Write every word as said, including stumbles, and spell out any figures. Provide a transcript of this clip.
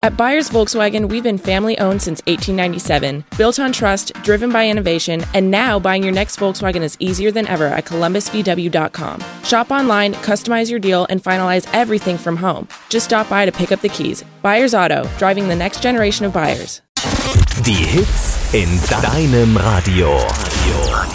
At Byers Volkswagen, we've been family-owned since eighteen ninety-seven, built on trust, driven by innovation, and now buying your next Volkswagen is easier than ever at columbus v w dot com. Shop online, customize your deal, and finalize everything from home. Just stop by to pick up the keys. Byers Auto, driving the next generation of buyers. Die Hits in deinem Radio.